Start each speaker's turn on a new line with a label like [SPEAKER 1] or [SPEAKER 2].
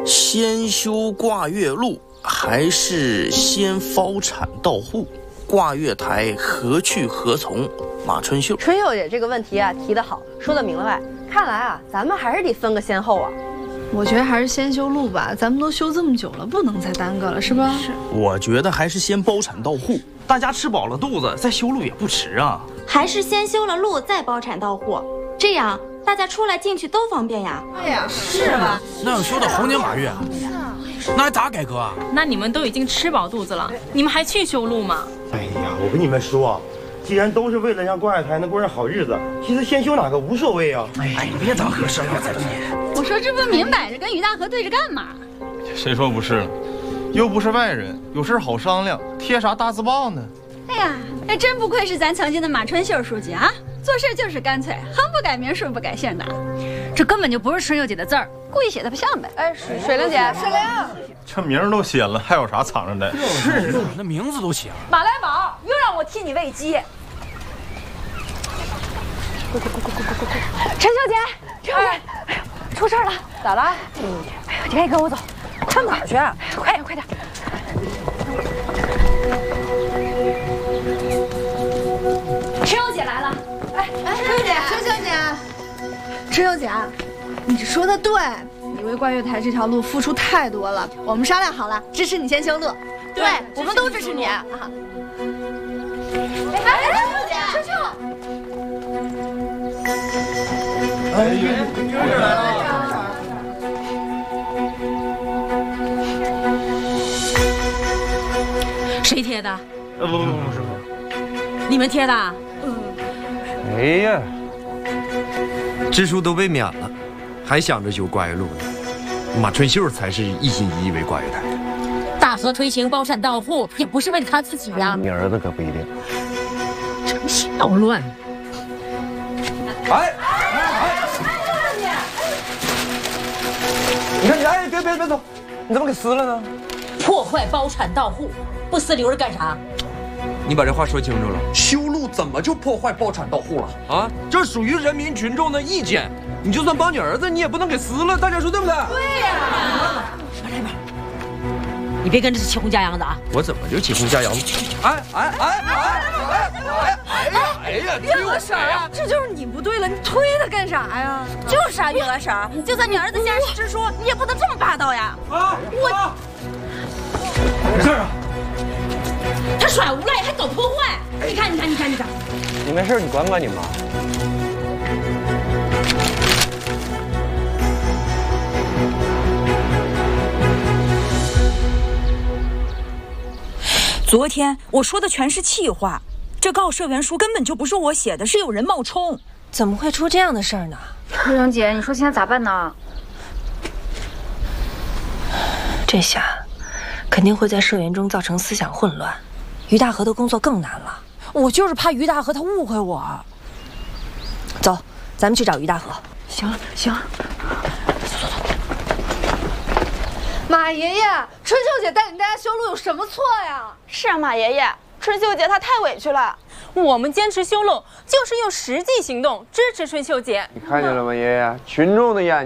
[SPEAKER 1] 先修挂月路，还是先包产到户？挂月台何去何从？马春秀。
[SPEAKER 2] 春秀姐这个问题啊提得好，说得明白。看来啊，咱们还是得分个先后啊。
[SPEAKER 3] 我觉得还是先修路吧，咱们都修这么久了，不能再耽搁了，是吧？是。
[SPEAKER 1] 我觉得还是先包产到户，大家吃饱了肚子再修路也不迟啊。
[SPEAKER 4] 还是先修了路再包产到户，这样大家出来进去都方便呀。
[SPEAKER 2] 对呀，是吧？
[SPEAKER 5] 那要修到猴年马月啊，那还咋改革啊？
[SPEAKER 6] 那你们都已经吃饱肚子了，你们还去修路吗？
[SPEAKER 7] 哎呀，我跟你们说，既然都是为了让挂月台能过上好日子，其实先修哪个无所谓啊。
[SPEAKER 5] 哎，你别当和尚了，咱
[SPEAKER 8] 我说这不明摆着跟于大河对着干嘛？
[SPEAKER 9] 谁说不是了？又不是外人，有事好商量，贴啥大字报呢？
[SPEAKER 8] 哎呀，还真不愧是咱曾经的马春秀书记啊！做事就是干脆，横不改名，竖不改姓的。
[SPEAKER 6] 这根本就不是春秀姐的字儿，
[SPEAKER 8] 故意写的不像呗。
[SPEAKER 2] 哎，水玲姐，水玲，
[SPEAKER 9] 这名都写了，还有啥藏着的？
[SPEAKER 5] 是，那名字都写了。
[SPEAKER 2] 马来宝又让我替你喂鸡。陈小姐，陈小姐，哎呦，出事了！咋了？哎呦，你赶紧跟我走，上哪儿去？快点，快点！
[SPEAKER 8] 陈小姐来了。
[SPEAKER 3] 哎，陈小姐，陈小姐，你说的对，你为挂月台这条路付出太多了，我们商量好了，支持你先修路。
[SPEAKER 2] 对，我们都支持你啊！
[SPEAKER 3] 哎，陈小姐，春秀。
[SPEAKER 7] 哎呦，又是来了！
[SPEAKER 6] 谁贴的？
[SPEAKER 7] 不是，
[SPEAKER 6] 你们贴的？
[SPEAKER 10] 哎呀，支书都被免了，还想着修挂月路呢。马春秀才是一心一意为挂月台。
[SPEAKER 6] 大河推行包产到户，也不是为了他自己呀。
[SPEAKER 10] 你儿子可不一定。
[SPEAKER 6] 真捣乱！
[SPEAKER 10] 哎！你看你，哎，别走，你怎么给撕了呢？
[SPEAKER 6] 破坏包产到户，不撕留着干啥？
[SPEAKER 10] 你把这话说清楚了。修路怎么就破坏包产到户了啊？这属于人民群众的意见，你就算帮你儿子，你也不能给撕了。大家说对不对？
[SPEAKER 6] 对呀。来吧，你别跟着起哄架秧子啊！
[SPEAKER 10] 我怎么就起哄架秧子？哎呀，
[SPEAKER 2] 月娥婶啊，这就是你不对了，你推他干啥呀？
[SPEAKER 4] 就是啊，月娥婶，就算你儿子现在是支书，你也不能这么霸道呀！
[SPEAKER 5] 我没事啊。
[SPEAKER 6] 他耍无赖还搞破坏，你看！你
[SPEAKER 10] 没事，你管管你妈。
[SPEAKER 11] 昨天我说的全是气话，这告社员书根本就不是我写的，是有人冒充。
[SPEAKER 2] 怎么会出这样的事儿呢？
[SPEAKER 8] 春玲姐，你说现在咋办呢？
[SPEAKER 2] 这下肯定会在社员中造成思想混乱，于大河的工作更难了。
[SPEAKER 11] 我就是怕于大河他误会我。
[SPEAKER 2] 走，咱们去找于大河。
[SPEAKER 3] 行。马爷爷，春秀姐带领大家修路有什么错呀？
[SPEAKER 4] 是啊，马爷爷，春秀姐她太委屈了。
[SPEAKER 6] 我们坚持修路，就是用实际行动支持春秀姐。
[SPEAKER 12] 你看见了吗，爷爷？群众的眼